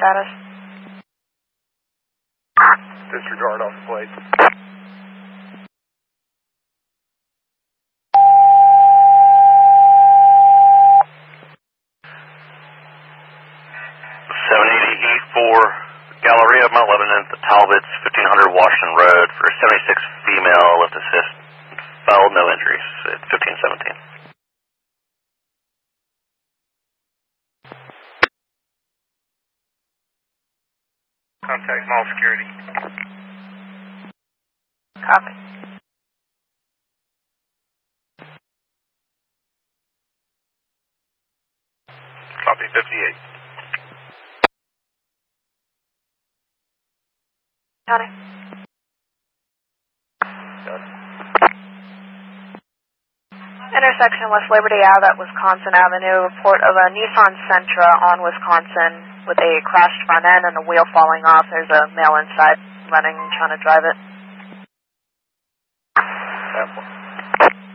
status? Disregard off the plate. Galleria of Mount Lebanon, the Talbots, 1500 Washington Road for a 76 female lift assist. Filed, no injuries at 1517. Contact mall security. Copy. Copy 58. County. Intersection West Liberty Ave at Wisconsin Avenue. Report of a Nissan Sentra on Wisconsin with a crashed front end and a wheel falling off. There's a male inside running, trying to drive it.